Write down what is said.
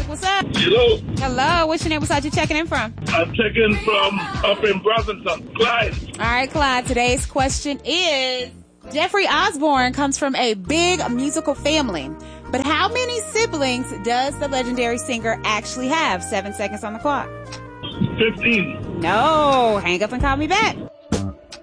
What's up? Hello. Hello. What's your name? What's you checking in from? I'm checking from up in Bradenton, Clyde. All right, Clyde. Today's question is, Jeffrey Osborne comes from a big musical family, but how many siblings does the legendary singer actually have? 7 seconds on the clock. 15. No. Hang up and call me back.